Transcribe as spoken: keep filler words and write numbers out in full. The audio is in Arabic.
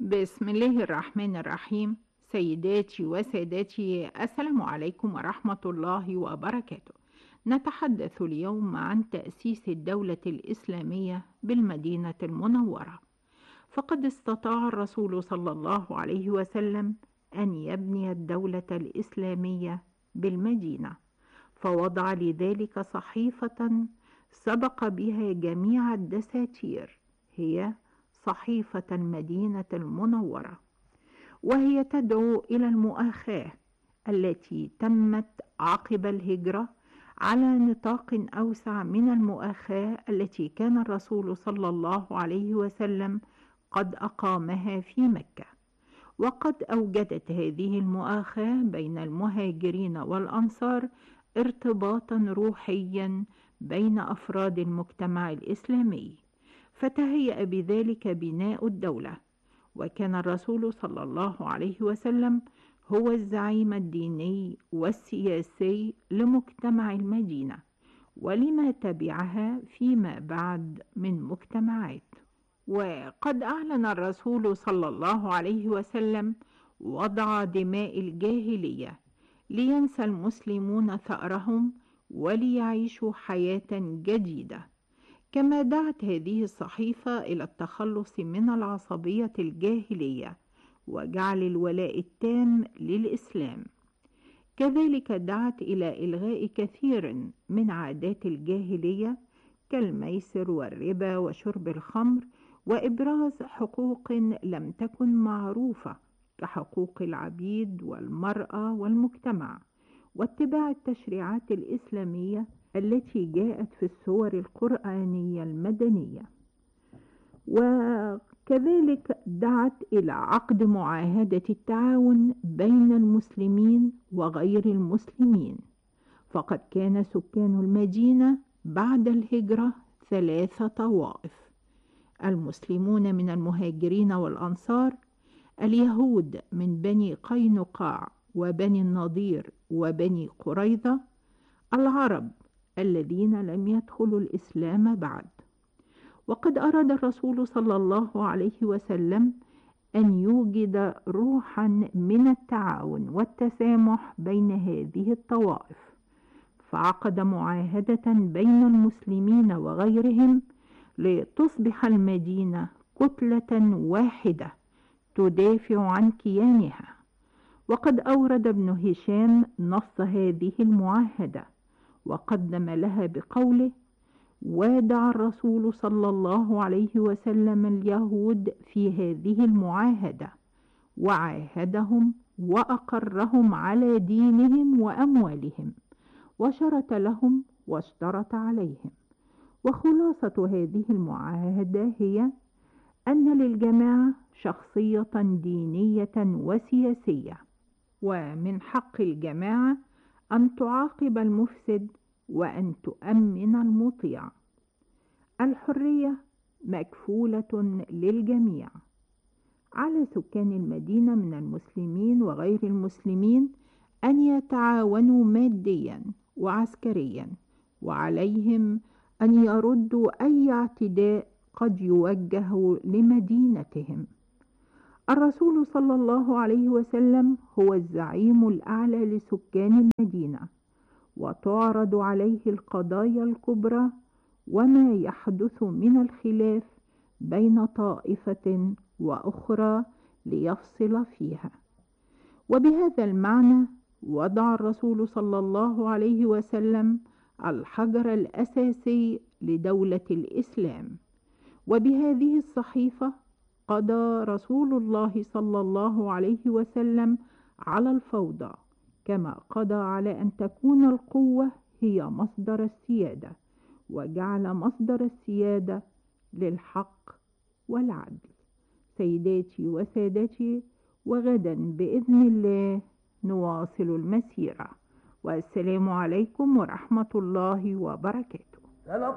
بسم الله الرحمن الرحيم. سيداتي وسادتي، السلام عليكم ورحمة الله وبركاته. نتحدث اليوم عن تأسيس الدولة الإسلامية بالمدينة المنورة. فقد استطاع الرسول صلى الله عليه وسلم أن يبني الدولة الإسلامية بالمدينة، فوضع لذلك صحيفة سبق بها جميع الدساتير، هي صحيفة المدينة المنورة، وهي تدعو إلى المؤاخاة التي تمت عقب الهجرة على نطاق أوسع من المؤاخاة التي كان الرسول صلى الله عليه وسلم قد أقامها في مكة. وقد أوجدت هذه المؤاخاة بين المهاجرين والأنصار ارتباطا روحيا بين أفراد المجتمع الإسلامي، فتهيأ بذلك بناء الدولة. وكان الرسول صلى الله عليه وسلم هو الزعيم الديني والسياسي لمجتمع المدينة ولما تبعها فيما بعد من مجتمعات. وقد أعلن الرسول صلى الله عليه وسلم وضع دماء الجاهلية لينسى المسلمون ثأرهم وليعيشوا حياة جديدة. كما دعت هذه الصحيفة إلى التخلص من العصبية الجاهلية وجعل الولاء التام للإسلام. كذلك دعت إلى إلغاء كثير من عادات الجاهلية كالميسر والربا وشرب الخمر، وإبراز حقوق لم تكن معروفة كحقوق العبيد والمرأة والمجتمع، واتباع التشريعات الإسلامية التي جاءت في السور القرآنية المدنية. وكذلك دعت إلى عقد معاهدة التعاون بين المسلمين وغير المسلمين، فقد كان سكان المدينة بعد الهجرة ثلاث طوائف: المسلمون من المهاجرين والأنصار، اليهود من بني قينقاع وبني النضير وبني قريظة، العرب الذين لم يدخلوا الإسلام بعد. وقد أراد الرسول صلى الله عليه وسلم أن يوجد روحا من التعاون والتسامح بين هذه الطوائف، فعقد معاهدة بين المسلمين وغيرهم لتصبح المدينة كتلة واحدة تدافع عن كيانها. وقد أورد ابن هشام نص هذه المعاهدة وقدم لها بقوله: وادع الرسول صلى الله عليه وسلم اليهود في هذه المعاهدة وعاهدهم وأقرهم على دينهم وأموالهم، وشرط لهم واشترط عليهم. وخلاصة هذه المعاهدة هي أن للجماعة شخصية دينية وسياسية، ومن حق الجماعة أن تعاقب المفسد وأن تؤمن المطيع. الحرية مكفولة للجميع. على سكان المدينة من المسلمين وغير المسلمين أن يتعاونوا ماديا وعسكريا، وعليهم أن يردوا أي اعتداء قد يوجه لمدينتهم. الرسول صلى الله عليه وسلم هو الزعيم الأعلى لسكان المدينة، وتعرض عليه القضايا الكبرى وما يحدث من الخلاف بين طائفة وأخرى ليفصل فيها. وبهذا المعنى وضع الرسول صلى الله عليه وسلم الحجر الأساسي لدولة الإسلام. وبهذه الصحيفة قضى رسول الله صلى الله عليه وسلم على الفوضى، كما قضى على أن تكون القوة هي مصدر السيادة، وجعل مصدر السيادة للحق والعدل. سيداتي وسادتي، وغدا بإذن الله نواصل المسيرة، والسلام عليكم ورحمة الله وبركاته.